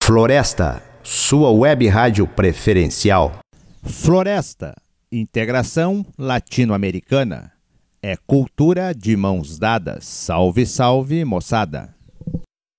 Floresta, sua web rádio preferencial. Floresta, integração latino-americana. É cultura de mãos dadas. Salve, salve, moçada!